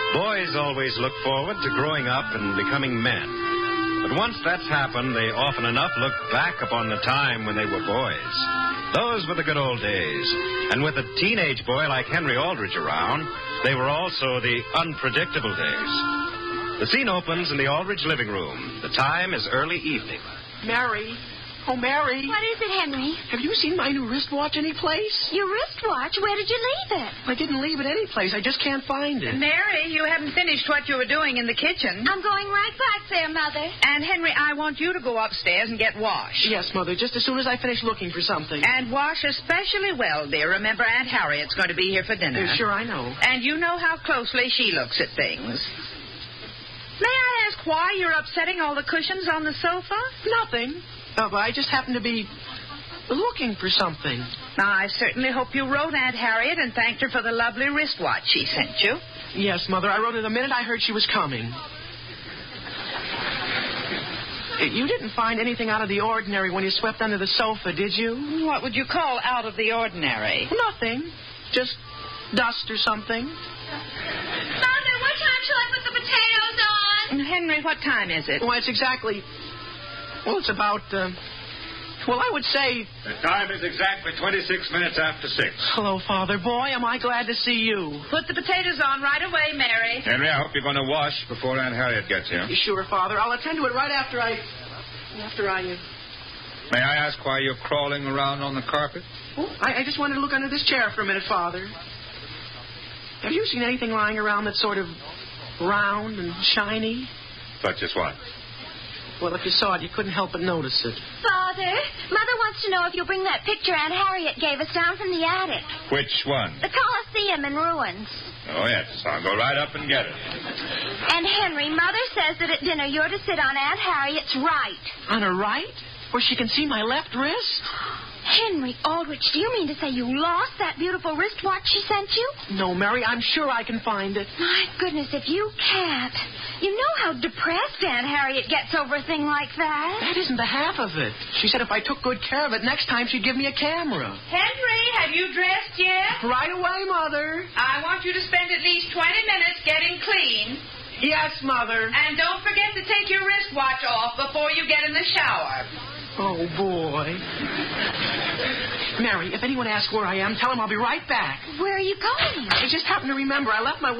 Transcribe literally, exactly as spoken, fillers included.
Boys always look forward to growing up and becoming men. But once that's happened, they often enough look back upon the time when they were boys. Those were the good old days. And with a teenage boy like Henry Aldrich around, they were also the unpredictable days. The scene opens in the Aldrich living room. The time is early evening. Mary. Oh, Mary. What is it, Henry? Have you seen my new wristwatch anyplace? Your wristwatch? Where did you leave it? I didn't leave it anyplace. I just can't find it. Mary, you haven't finished what you were doing in the kitchen. I'm going right back there, Mother. And, Henry, I want you to go upstairs and get washed. Yes, Mother, just as soon as I finish looking for something. And wash especially well, dear. Remember, Aunt Harriet's going to be here for dinner. Uh, sure, I know. And you know how closely she looks at things. May I ask why you're upsetting all the cushions on the sofa? Nothing. Uh, but I just happened to be looking for something. Now, I certainly hope you wrote Aunt Harriet and thanked her for the lovely wristwatch she sent you. Yes, Mother. I wrote it the minute I heard she was coming. You didn't find anything out of the ordinary when you swept under the sofa, did you? What would you call out of the ordinary? Nothing. Just dust or something. Mother, what time shall I put the potatoes on? Henry, what time is it? Well, it's exactly... Well, it's about... Uh, well, I would say... The time is exactly twenty-six minutes after six. Hello, Father. Boy, am I glad to see you. Put the potatoes on right away, Mary. Henry, I hope you're going to wash before Aunt Harriet gets here. Sure, Father. I'll attend to it right after I... After I... Uh... May I ask why you're crawling around on the carpet? Oh, I, I just wanted to look under this chair for a minute, Father. Have you seen anything lying around that's sort of round and shiny? Such as what? Well, if you saw it, you couldn't help but notice it. Father, Mother wants to know if you'll bring that picture Aunt Harriet gave us down from the attic. Which one? The Colosseum in ruins. Oh, yes. I'll go right up and get it. And, Henry, Mother says that at dinner you're to sit on Aunt Harriet's right. On her right? Where she can see my left wrist? Henry Aldrich, do you mean to say you lost that beautiful wristwatch she sent you? No, Mary, I'm sure I can find it. My goodness, if you can't. You know how depressed Aunt Harriet gets over a thing like that. That isn't the half of it. She said if I took good care of it, next time she'd give me a camera. Henry, have you dressed yet? Right away, Mother. I want you to spend at least twenty minutes getting clean. Yes, Mother. And don't forget to take your wristwatch off before you get in the shower. Oh, boy. Mary, if anyone asks where I am, tell them I'll be right back. Where are you going? I just happened to remember I left my